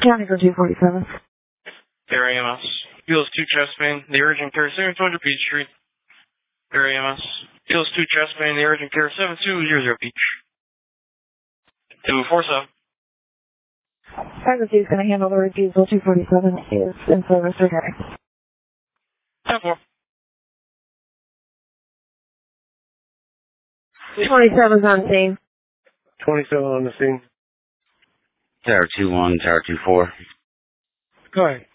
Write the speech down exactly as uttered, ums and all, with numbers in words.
County for two forty-seven. Air A M S. Fields two chest pain, the urgent care seven two hundred Peach Street. Air A M S. Fields two chest pain, the urgent care seven two zero zero Peach. two four seven. Tiger two is going to handle the refusal. two forty-seven is in service regarding. ten four. twenty-seven's on scene. twenty-seven on the scene. Tower two one, Tower two four. Go ahead.